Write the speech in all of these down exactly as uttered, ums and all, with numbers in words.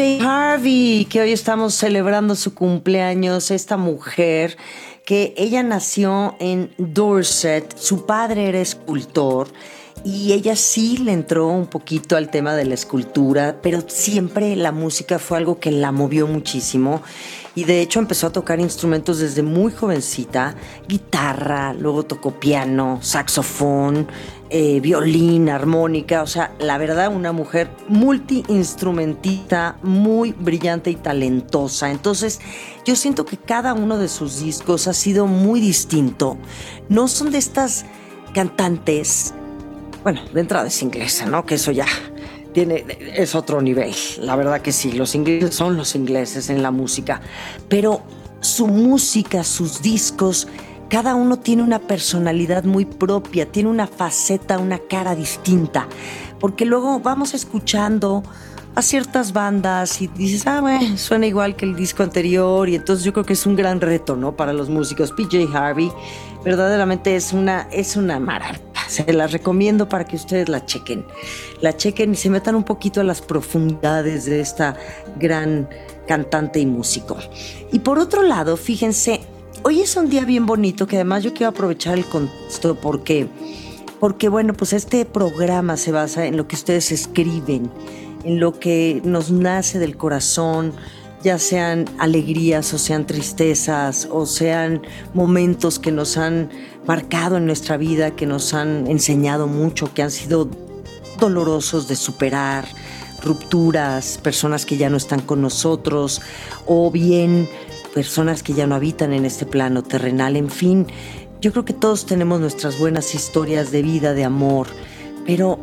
Harvey, que hoy estamos celebrando su cumpleaños, esta mujer que ella nació en Dorset, su padre era escultor y ella sí le entró un poquito al tema de la escultura, pero siempre la música fue algo que la movió muchísimo y de hecho empezó a tocar instrumentos desde muy jovencita, guitarra, luego tocó piano, saxofón, eh, violín, armónica, o sea, la verdad una mujer multiinstrumentista, muy brillante y talentosa. Entonces yo siento que cada uno de sus discos ha sido muy distinto. No son de estas cantantes, bueno, de entrada es inglesa, ¿no? Que eso ya tiene, es otro nivel. La verdad que sí, los ingleses son los ingleses en la música. Pero su música, sus discos, cada uno tiene una personalidad muy propia, tiene una faceta, una cara distinta. Porque luego vamos escuchando a ciertas bandas y dices, ah, bueno, suena igual que el disco anterior. Y entonces yo creo que es un gran reto, ¿no? Para los músicos. P J Harvey verdaderamente es una, es una maravilla. Se las recomiendo para que ustedes la chequen. La chequen y se metan un poquito a las profundidades de esta gran cantante y músico. Y por otro lado, fíjense, hoy es un día bien bonito que además yo quiero aprovechar el contexto porque, porque bueno, pues este programa se basa en lo que ustedes escriben, en lo que nos nace del corazón, ya sean alegrías o sean tristezas o sean momentos que nos han marcado en nuestra vida, que nos han enseñado mucho, que han sido dolorosos de superar, rupturas, personas que ya no están con nosotros o bien personas que ya no habitan en este plano terrenal. En fin, yo creo que todos tenemos nuestras buenas historias de vida, de amor, pero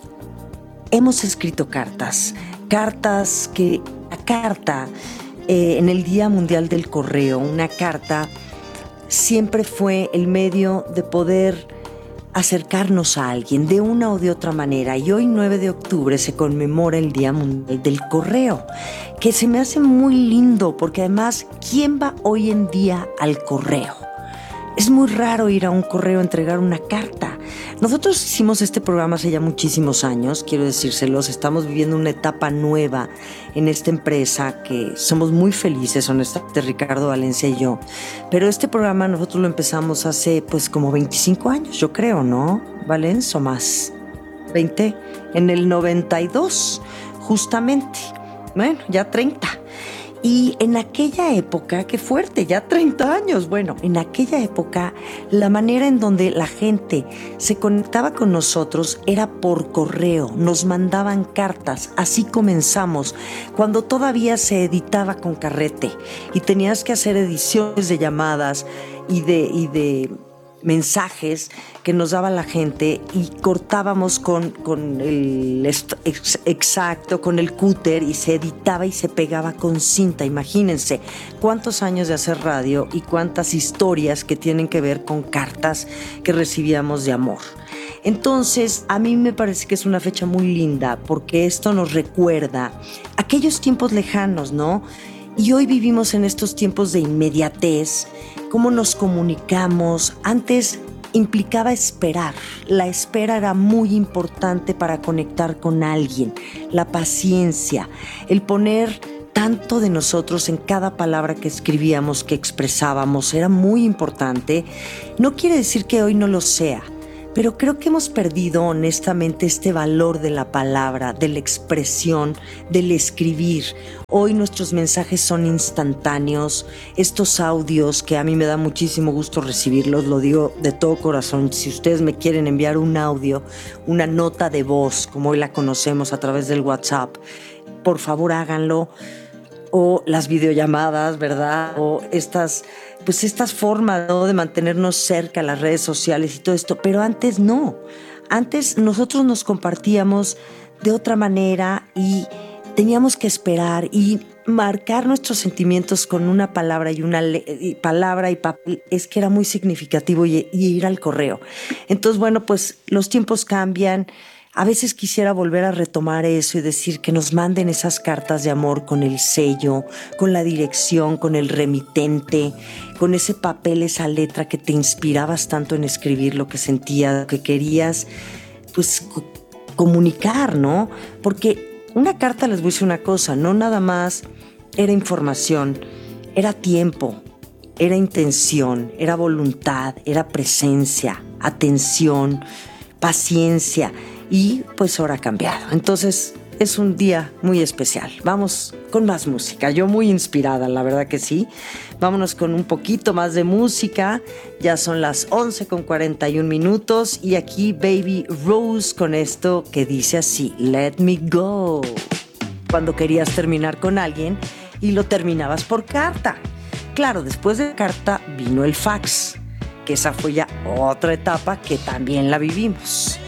hemos escrito cartas, cartas que la carta eh, en el Día Mundial del Correo, una carta siempre fue el medio de poder acercarnos a alguien de una o de otra manera. Y hoy, nueve de octubre, se conmemora el Día Mundial del Correo, que se me hace muy lindo porque además, ¿quién va hoy en día al correo? Es muy raro ir a un correo a entregar una carta. Nosotros hicimos este programa hace ya muchísimos años, quiero decírselos, estamos viviendo una etapa nueva en esta empresa que somos muy felices, honestamente, Ricardo Valencia y yo. Pero este programa nosotros lo empezamos hace pues como veinticinco años, yo creo, ¿no, Valencia? O más, veinte, en el noventa y dos, justamente. Bueno, ya treinta. Y en aquella época, qué fuerte, ya treinta años, bueno, en aquella época la manera en donde la gente se conectaba con nosotros era por correo, nos mandaban cartas, así comenzamos, cuando todavía se editaba con carrete y tenías que hacer ediciones de llamadas y de, y de mensajes que nos daba la gente y cortábamos con, con el ex, exacto, con el cúter y se editaba y se pegaba con cinta. Imagínense cuántos años de hacer radio y cuántas historias que tienen que ver con cartas que recibíamos de amor. Entonces, a mí me parece que es una fecha muy linda porque esto nos recuerda aquellos tiempos lejanos, ¿no? Y hoy vivimos en estos tiempos de inmediatez, cómo nos comunicamos. Antes implicaba esperar, la espera era muy importante para conectar con alguien, la paciencia, el poner tanto de nosotros en cada palabra que escribíamos, que expresábamos, era muy importante. No quiere decir que hoy no lo sea, pero creo que hemos perdido honestamente este valor de la palabra, de la expresión, del escribir. Hoy nuestros mensajes son instantáneos, estos audios que a mí me da muchísimo gusto recibirlos, lo digo de todo corazón. Si ustedes me quieren enviar un audio, una nota de voz, como hoy la conocemos a través del WhatsApp, por favor háganlo. O las videollamadas, ¿verdad? O estas, pues estas formas, ¿no?, de mantenernos cerca, las redes sociales y todo esto. Pero antes no. Antes nosotros nos compartíamos de otra manera y teníamos que esperar y marcar nuestros sentimientos con una palabra y una le- y palabra y papel. Es que era muy significativo y, y ir al correo. Entonces, bueno, pues los tiempos cambian. A veces quisiera volver a retomar eso y decir que nos manden esas cartas de amor con el sello, con la dirección, con el remitente, con ese papel, esa letra que te inspirabas tanto en escribir lo que sentías, lo que querías, pues co- comunicar, ¿no? Porque Una carta, les voy a decir una cosa, no nada más era información, era tiempo, era intención, era voluntad, era presencia, atención, paciencia y pues ahora ha cambiado. Entonces es un día muy especial. Vamos con más música. Yo muy inspirada, la verdad que sí. Vámonos con un poquito más de música. Ya son las once con cuarenta y un minutos y aquí Baby Rose con esto que dice así: Let me go. Cuando querías terminar con alguien y lo terminabas por carta. Claro, después de carta vino el fax, que esa fue ya otra etapa que también la vivimos.